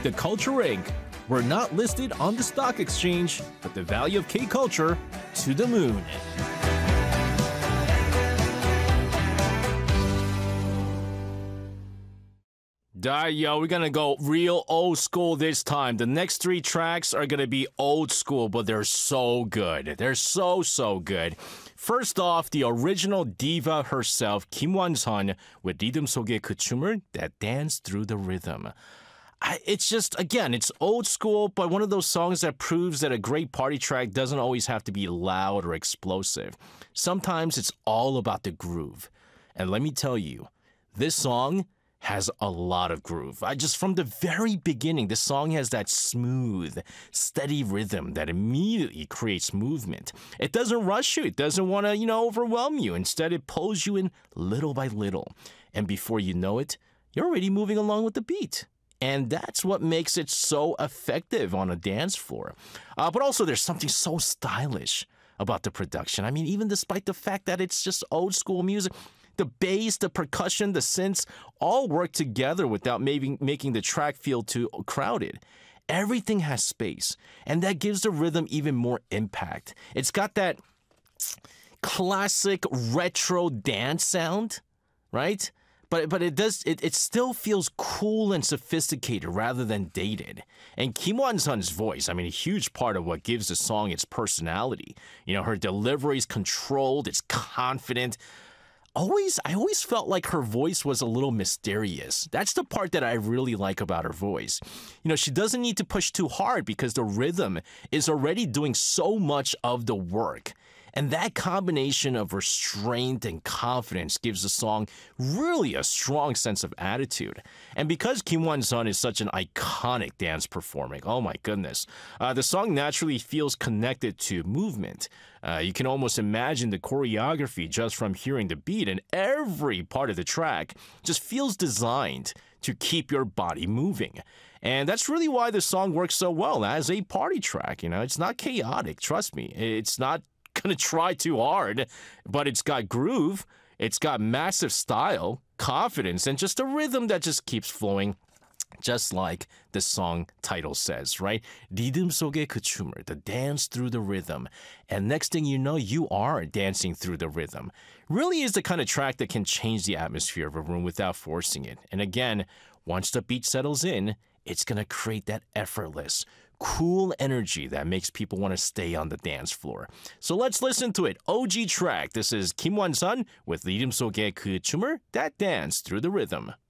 The Culture Inc. We're not listed on the stock exchange, but the value of K-culture to the moon. Yo, we're gonna go real old school this time. The next three tracks are gonna be old school, but they're so good. They're so good. First off, the original diva herself, Kim Won-sun, with 리듬 속의 그 춤을 that dance through the rhythm. It's just, again, it's old school, but one of those songs that proves that a great party track doesn't always have to be loud or explosive. Sometimes it's all about the groove. And let me tell you, this song has a lot of groove. Just from the very beginning, the song has that smooth, steady rhythm that immediately creates movement. It doesn't rush you. It doesn't want to, overwhelm you. Instead, it pulls you in little by little. And before you know it, you're already moving along with the beat. And that's what makes it so effective on a dance floor. But also, there's something so stylish about the production. I mean, even despite the fact that it's just old school music, the bass, the percussion, the synths all work together without making the track feel too crowded. Everything has space, and that gives the rhythm even more impact. It's got that classic retro dance sound, right? But it still feels cool and sophisticated rather than dated. And Kim Won-sun's voice, a huge part of what gives the song its personality. Her delivery is controlled, it's confident. I always felt like her voice was a little mysterious. That's the part that I really like about her voice. She doesn't need to push too hard because the rhythm is already doing so much of the work. And that combination of restraint and confidence gives the song really a strong sense of attitude. And because Kim Won-sun is such an iconic dance performer, oh my goodness, the song naturally feels connected to movement. You can almost imagine the choreography just from hearing the beat, and every part of the track just feels designed to keep your body moving. And that's really why the song works so well as a party track. It's not chaotic, trust me. It's not gonna try too hard, but it's got groove, it's got massive style, confidence, and just a rhythm that just keeps flowing, just like the song title says, right? 리듬 속의 그 춤을, the dance through the rhythm. And next thing you know, you are dancing through the rhythm. Really is the kind of track that can change the atmosphere of a room without forcing it. And again, once the beat settles in, it's gonna create that effortless, cool energy that makes people want to stay on the dance floor. So let's listen to it. OG track. This is Kim Won-sun with 리듬 속의 그 춤을 that dance through the rhythm.